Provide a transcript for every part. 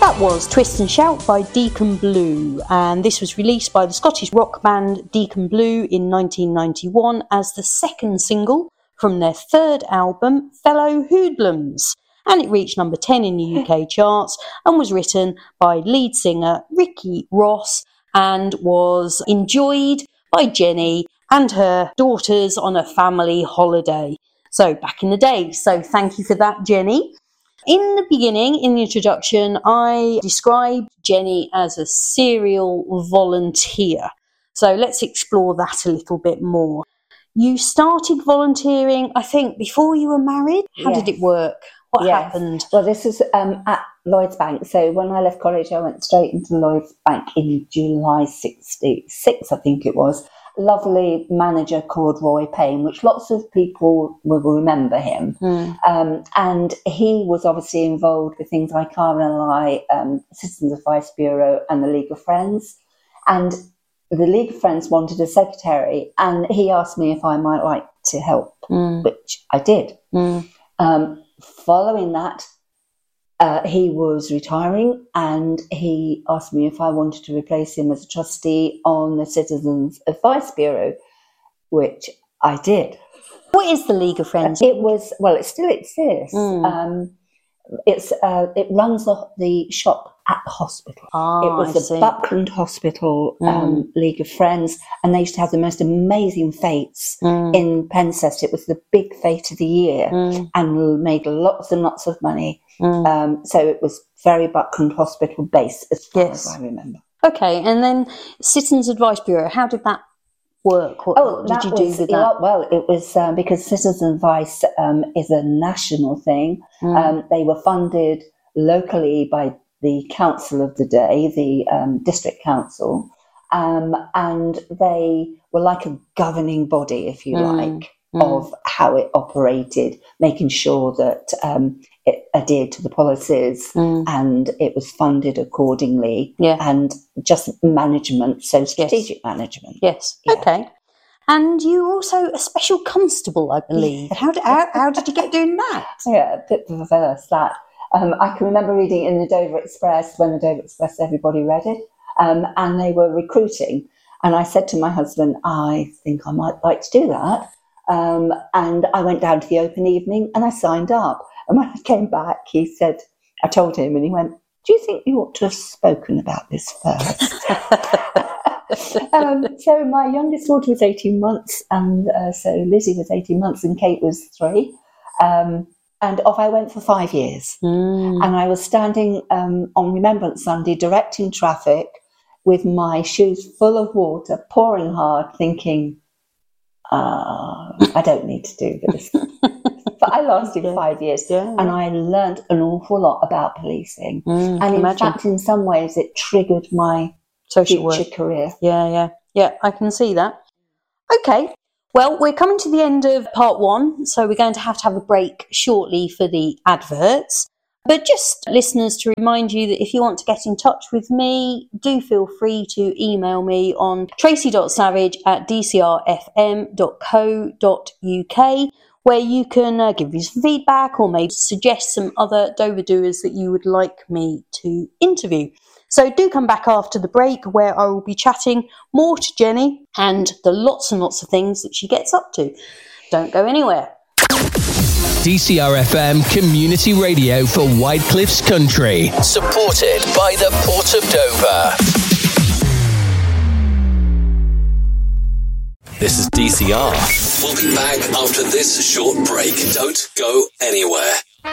That was Twist and Shout by Deacon Blue, and this was released by the Scottish rock band Deacon Blue in 1991 as the second single from their third album, Fellow Hoodlums, and it reached number 10 in the UK charts and was written by lead singer Ricky Ross and was enjoyed by Jenny and her daughters on a family holiday. So back in the day, so thank you for that, Jenny. In the beginning, in the introduction, I described Jenny as a serial volunteer. So let's explore that a little bit more. You started volunteering, I think, before you were married. How did it work? What happened? Well, this was at Lloyds Bank. So when I left college, I went straight into Lloyds Bank in July 66, I think it was. Lovely manager called Roy Payne, which lots of people will remember him. And he was obviously involved with things like RNLI, Citizens Advice Bureau and the League of Friends. And the League of Friends wanted a secretary, and he asked me if I might like to help, which I did. Following that, he was retiring, and he asked me if I wanted to replace him as a trustee on the Citizens Advice Bureau, which I did. What is the League of Friends? It was, well, it still exists. It runs the shop at the hospital. It was the Buckland Hospital League of Friends, and they used to have the most amazing fetes in Pencest. It was the big fete of the year and made lots and lots of money. So it was very Buckland Hospital based, as far as I remember. Okay, and then Citizens Advice Bureau, how did that work? What did you do with that? Well, it was because Citizen Advice is a national thing. They were funded locally by the council of the day, the district council, and they were like a governing body, if you like, of how it operated, making sure that it adhered to the policies and it was funded accordingly, and just management, so strategic management. Yes, okay. And you also a special constable, I believe. How did you get doing that? Yeah, a bit perverse, that. I can remember reading in the Dover Express, when the Dover Express, everybody read it, and they were recruiting. And I said to my husband, I think I might like to do that. And I went down to the open evening and I signed up. And when I came back, he said, I told him, and he went, do you think you ought to have spoken about this first? So my youngest daughter was 18 months, and so Lizzie was 18 months and Kate was 3. And off I went for 5 years. And I was standing on Remembrance Sunday directing traffic with my shoes full of water, pouring hard, thinking, I don't need to do this. But I lasted 5 years, and I learned an awful lot about policing. And in fact, in some ways, it triggered my social future career. Yeah, I can see that. Okay. Well, we're coming to the end of part 1, so we're going to have a break shortly for the adverts. But just listeners, to remind you that if you want to get in touch with me, do feel free to email me on tracy.savage@dcrfm.co.uk, where you can give me some feedback or maybe suggest some other Dover doers that you would like me to interview. So do come back after the break, where I will be chatting more to Jenny and the lots and lots of things that she gets up to. Don't go anywhere. DCRFM Community Radio for White Cliffs Country, supported by the Port of Dover. This is DCR. We'll be back after this short break. Don't go anywhere.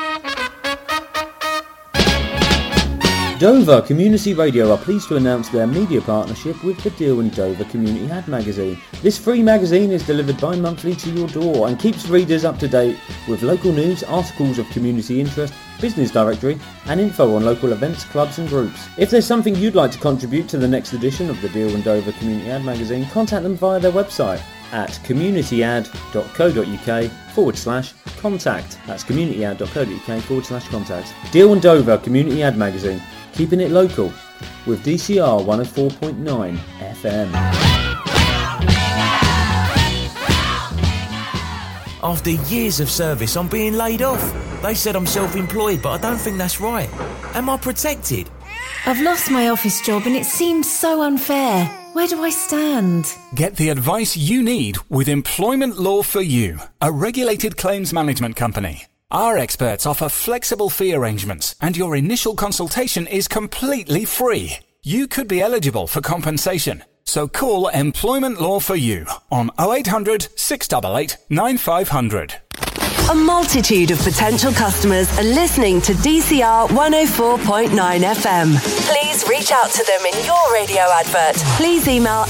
Dover Community Radio are pleased to announce their media partnership with the Deal and Dover Community Ad magazine. This free magazine is delivered bi-monthly to your door and keeps readers up to date with local news, articles of community interest, business directory and info on local events, clubs and groups. If there's something you'd like to contribute to the next edition of the Deal and Dover Community Ad magazine, contact them via their website at communityad.co.uk/contact. That's communityad.co.uk/contact. Deal and Dover Community Ad magazine, keeping it local with DCR 104.9 FM. After years of service, I'm being laid off. They said I'm self-employed, but I don't think that's right. Am I protected? I've lost my office job and it seems so unfair. Where do I stand? Get the advice you need with Employment Law for You, a regulated claims management company. Our experts offer flexible fee arrangements and your initial consultation is completely free. You could be eligible for compensation. So call Employment Law for You on 0800 688 9500. A multitude of potential customers are listening to DCR 104.9 FM. Please reach out to them in your radio advert. Please email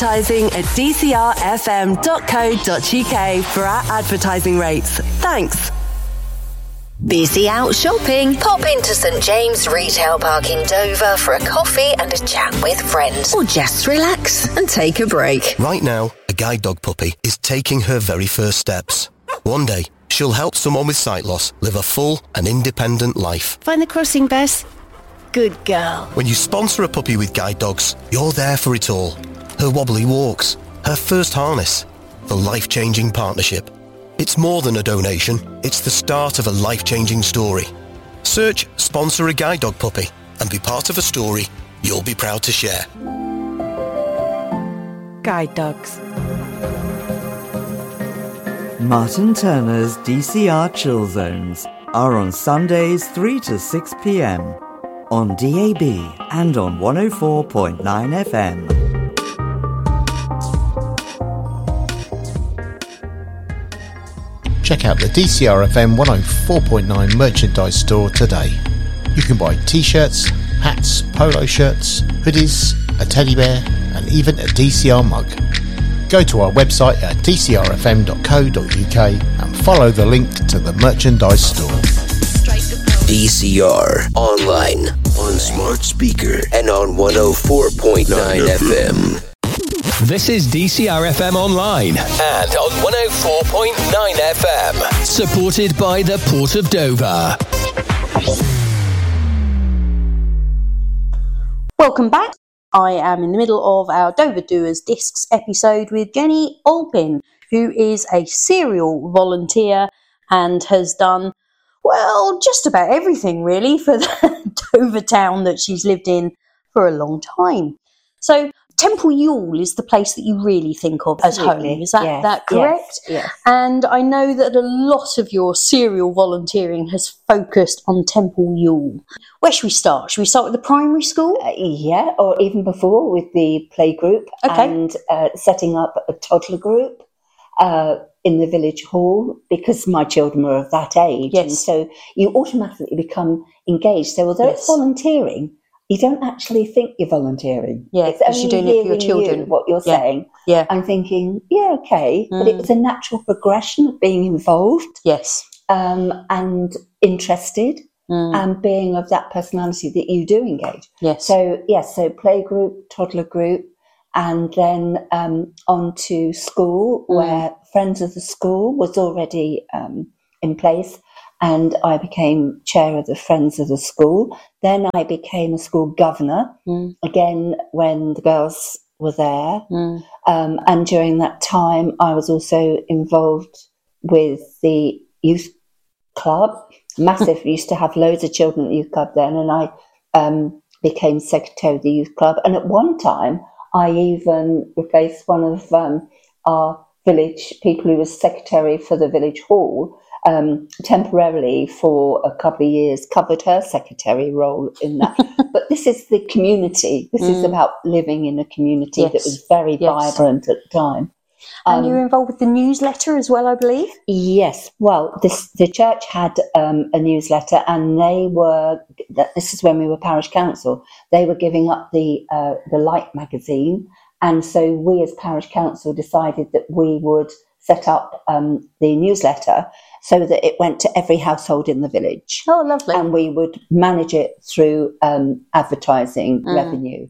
advertising@dcrfm.co.uk for our advertising rates. Thanks. Busy out shopping? Pop into St James Retail Park in Dover for a coffee and a chat with friends. Or just relax and take a break. Right now, a guide dog puppy is taking her very first steps. One day, she'll help someone with sight loss live a full and independent life. Find the crossing, Bess. Good girl. When you sponsor a puppy with guide dogs, you're there for it all. Her wobbly walks, her first harness, the life-changing partnership. It's more than a donation, it's the start of a life-changing story. Search Sponsor a Guide Dog Puppy and be part of a story you'll be proud to share. Guide dogs. Martin Turner's DCR Chill Zones are on Sundays 3 to 6 p.m. on DAB and on 104.9 FM. Check out the DCR FM 104.9 merchandise store today. You can buy t-shirts, hats, polo shirts, hoodies, a teddy bear and even a DCR mug. Go to our website at dcrfm.co.uk and follow the link to the merchandise store. DCR online, on smart speaker and on 104.9 FM. This is DCR FM online and on 104.9 FM. Supported by the Port of Dover. Welcome back. I am in the middle of our Dover Doers Discs episode with Jenny Alpin, who is a serial volunteer and has done, well, just about everything really for the Dover town that she's lived in for a long time. So Temple Ewell is the place that you really think of as home. Is that correct? Yes. And I know that a lot of your serial volunteering has focused on Temple Ewell. Where should we start? Should we start with the primary school? Yeah, or even before with the play group and setting up a toddler group in the village hall because my children were of that age. Yes. And so you automatically become engaged. So although it's volunteering, you don't actually think you're volunteering. Yeah, because you're doing it for your children. What you're saying. Yeah. I'm thinking, okay. But it was a natural progression of being involved. Yes. And interested and being of that personality that you do engage. Yes. So, so play group, toddler group, and then on to school where Friends of the School was already in place. And I became chair of the Friends of the School. Then I became a school governor, again, when the girls were there. And during that time, I was also involved with the youth club. Massive, used to have loads of children at the youth club then. And I became secretary of the youth club. And at one time, I even replaced one of our village people who was secretary for the village hall. Temporarily for a couple of years, covered her secretary role in that. But this is the community. This is about living in a community that was very vibrant at the time. And you were involved with the newsletter as well, I believe? Yes. Well, the church had a newsletter, and this is when we were parish council. They were giving up the Light magazine, and so we as parish council decided that we would set up the newsletter so that it went to every household in the village. Oh, lovely. And we would manage it through advertising revenue.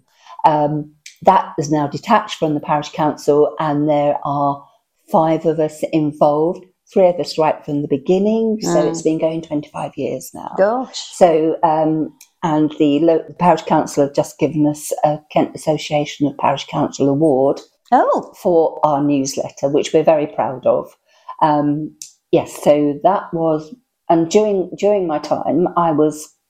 That is now detached from the parish council, and there are 5 of us involved, 3 of us right from the beginning. So it's been going 25 years now. Gosh. So, and the parish council have just given us a Kent Association of Parish Council Award for our newsletter, which we're very proud of. Yes, so that was, and during my time, I was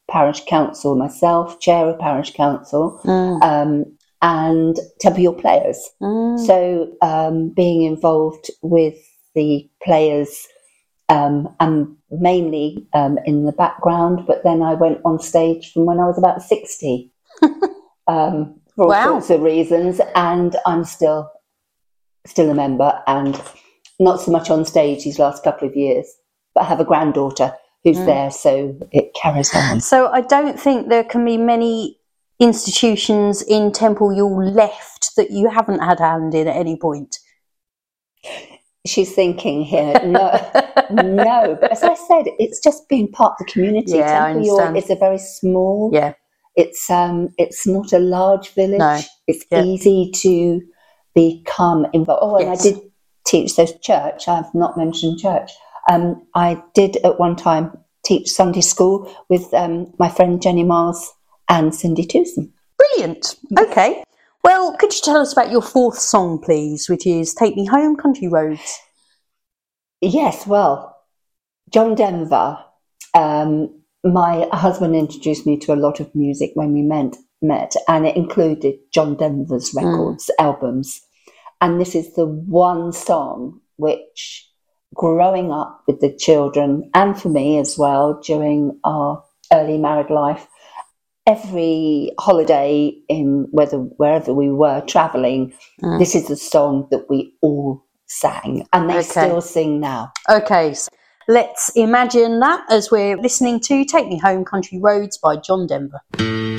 parish council myself, chair of parish council, and Temple York Players. So being involved with the players and mainly in the background, but then I went on stage from when I was about 60 for all sorts of reasons, and I'm still a member, and not so much on stage these last couple of years, but I have a granddaughter who's there, so it carries on. So I don't think there can be many institutions in Temple York left that you haven't had a hand in at any point. She's thinking here, no. But as I said, it's just being part of the community. Yeah, Temple York is a very small. Yeah. It's not a large village. No. It's easy to become involved. Oh, and I did teach. So church. I've not mentioned church. I did at one time teach Sunday school with my friend Jenny Miles and Cindy Tewson. Brilliant. Okay. Well, could you tell us about your fourth song, please, which is Take Me Home, Country Roads? Yes, well, John Denver, my husband introduced me to a lot of music when we met, and it included John Denver's records, albums. And this is the one song which, growing up with the children, and for me as well, during our early married life, every holiday in wherever we were travelling, this is the song that we all sang, and they still sing now. Okay, so let's imagine that as we're listening to Take Me Home, Country Roads by John Denver.